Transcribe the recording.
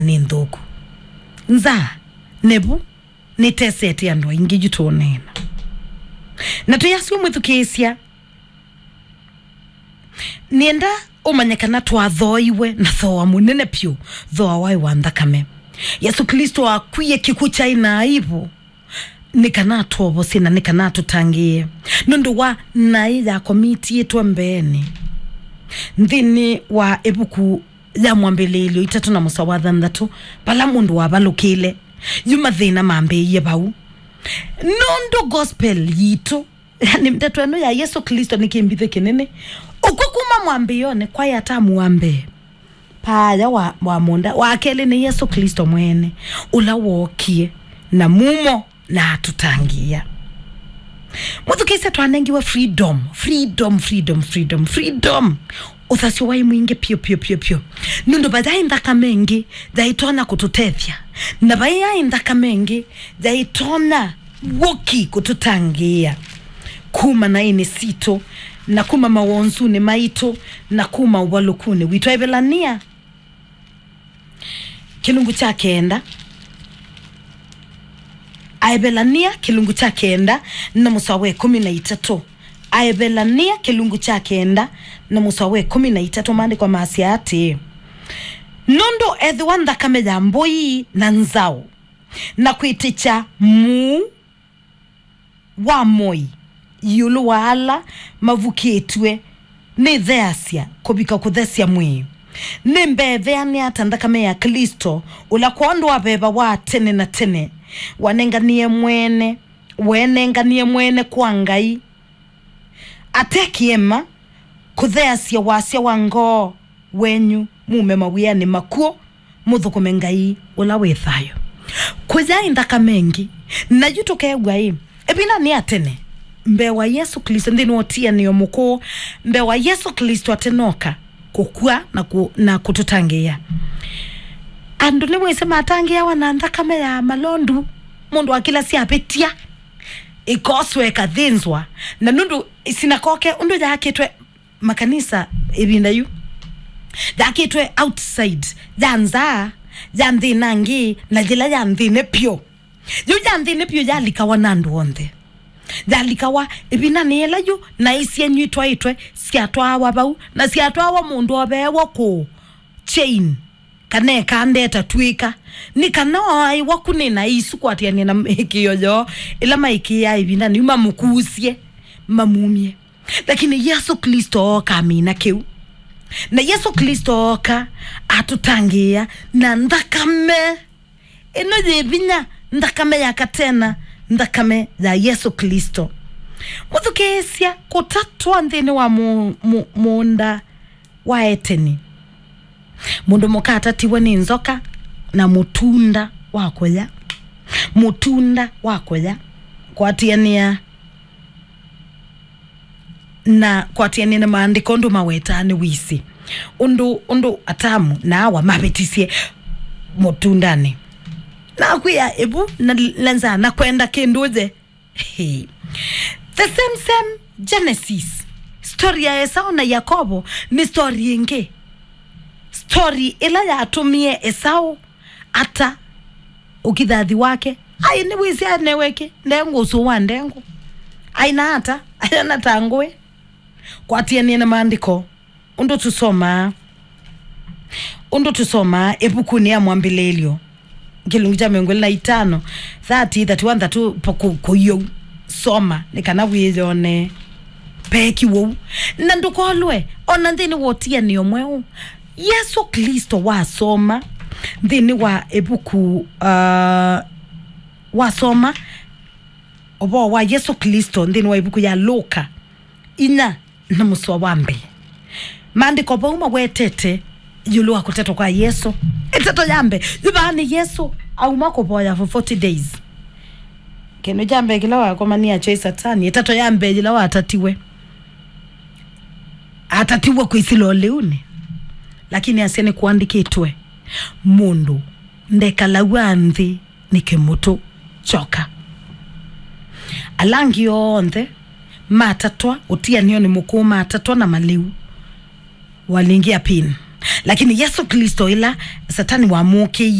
ni nthuku nza nebu ni teseti ando ingi jutonena na tuyasi umwithukisya nienda umanyekana twathoiwe na thoa munene pyu thoa wai wa nthakame Yesu Kristo akwiye kikucha ina aibu nikana tobo sina nikana tutangie nundu wa naida komiti yetu mbeni ndini wa ebuku ya mwambelelio 3:3 pala mundu wa balukile yuma thina mambe yebau nundu gospel yitu yani mtetu eno ya Yesu Kristo nikimbithe kinene ukukuma mwambione kwa yata muambe paya wa munda wakele ni Yesu Kristo mwene ula wokie na mumo na tutangia muthukise twanengiwe freedom uthasio wai mwingi pio nundu badai ndaka mengi daitona kututethia na baya ndaka mengi daitona woki kututangia kuma na ini sito na kuma mawonzu ni maito na kuma uwalukune witwa Ebelania kilungu cha kenda Aebelania kilungu cha kenda na musawe 13 Aebelania kilungu cha kenda na musawe 13 maandiko masia ati nondo edwanda kame mboi na nzao na kuiticha mu wa moi yulu wala mavuketwe ni theasia kubika kuthesia mwi nimbeve ani atandakame ya Kristo ula kwondwa beba wa tene na tene wanenganie mwene wenenganie mwene kwa ngai atekiema kutheasia wasia wango wenyu mume mawia ni makuo muthukume ngai ula wethayo kuja indaka mengi na yutuke gwa ebina ni atene mbewa Yesu Kristo ndini wotia niyo muko mbewa Yesu Kristo atenoka kukua na kututangia andu ni mwese matangia wananda kama ya malondu mundu akila si apetia ikoswe kathinzwa na nundu sinakoke undu yakitwe makanisa ibinda yu yakitwe outside janza janthi nangi na jila janthi nepyo yu janthi nepyo jalika wanandu onthe dalikawa ibina niela yu na isi enyitwa itwe siatwa wabau na siatwa wa mundu obewo ko chain kane kandeta twika ni kana ai wakunena isu kwatia ni na hikiyo ila maiki ya ibina ni mamukusie mamumie lakini Yesu Kristo kamina keu na Yesu Kristo ka atutangia na ndakame eno yebinya ndakame yakatena ndakame za Yesu Kristo muthukesia kutatwa nthini wa munda wa eteni mundu mukata tiwe ni nzoka na mutunda wakoya kwatiania na maandiko ndu mawetani wisi undu atamu na wa mabetisie mutundani na kuya ebu na lenza na kwenda kinduze the same Genesis story ya Esau na Yakobo ni story inge story ila ya atumie Esau ata ukidhathi wake aini wisi aneweke ndengu usuwa ndengu aina hata ayana tangwe kwa tieni na maandiko undu tusoma ebukuni ya mwambilelio kilungu cha mengwele na 5 30 kuyo soma nikana wiyone peki wo na ndukolwe ona ndini wotia ni omweu Yesu Kristo wasoma ndini wa ebuku wasoma obo wa Yesu Kristo ndini wa ebuku ya Luka ina na muswa wambe maandiko bauma wetete yulu akuteto kwa Yesu eteto yambe yubani Yesu au mako boya for 40 days keno jambe kila wako mania choi satani eteto yambe jila wa atatiwe kuisilo leune lakini asene kuandikitwe mundu ndekala wanthi nikimutu choka alangi onthe matatwa utia niyo ni mukuma matatwa na maliu walingia pin lakini Yesu Kristo ila satani wa muke